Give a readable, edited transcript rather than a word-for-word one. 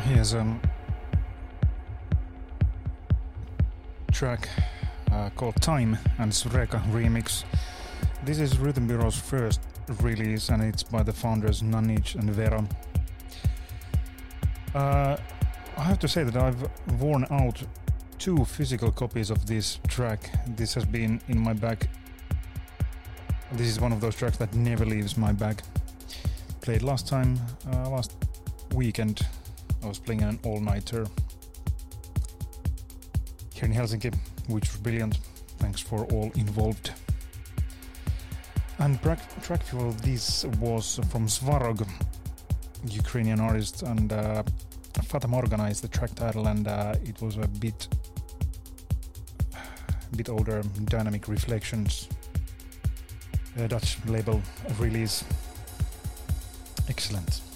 Here's a track called Time and Sureka remix. This is Rhythm Bureau's first release and it's by the founders Nanich and Vera. I have to say that I've worn out 2 physical copies of this track. This has been in my bag. This is one of those tracks that never leaves my bag. Played last weekend. I was playing an all-nighter here in Helsinki, which was brilliant. Thanks for all involved. And track for this was from Svarog, Ukrainian artist, and Fata Morgana is the track title, and it was a bit older, Dynamic Reflections, Dutch label release. Excellent.